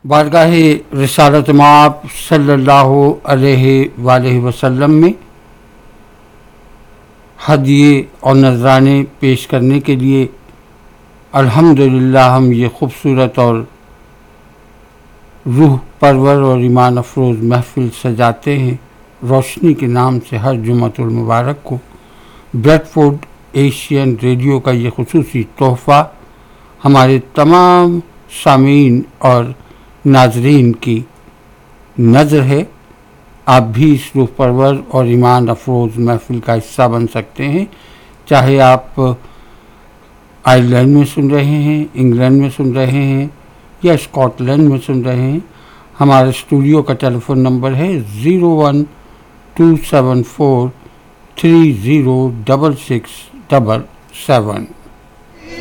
बारगाह रिसालत माप सल्लल्लाहु अलैहि वसल्लम में हदिये और नजराने पेश करने के लिए अल्हम्दुलिल्लाह हम ये खूबसूरत और रूह परवर और ईमान अफरोज़ महफिल सजाते हैं। रोशनी के नाम से हर जुम्मतुल मुबारक को ब्रेडफोर्ड एशियन रेडियो का ये खुसूसी तोहफ़ा हमारे तमाम सामीन और नाजरीन की नज़र है। आप भी इस रूह परवर और ईमान अफरोज़ महफिल का हिस्सा बन सकते हैं, चाहे आप आयरलैंड में सुन रहे हैं, इंग्लैंड में सुन रहे हैं या स्कॉटलैंड में सुन रहे हैं। हमारे स्टूडियो का टेलीफोन नंबर है 0127430667।